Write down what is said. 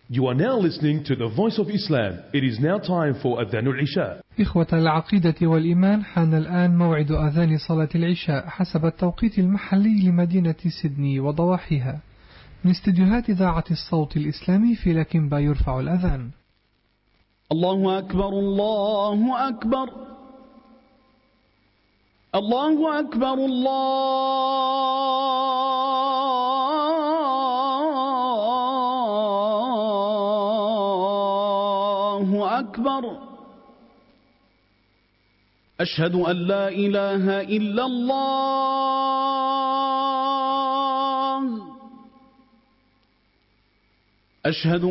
You are now listening to the Voice of Islam. It is now time for Adhan al-Isha. إخوة العقيدة والإيمان، حان الآن موعد أذان صلاة العشاء حسب التوقيت المحلي لمدينة سيدني وضواحيها. من استديوهات إذاعة الصوت الإسلامي في لكنبا يرفع الأذان. الله أكبر الله أكبر الله أكبر الله أكبر. أشهد أن لا إله إلا الله. أشهد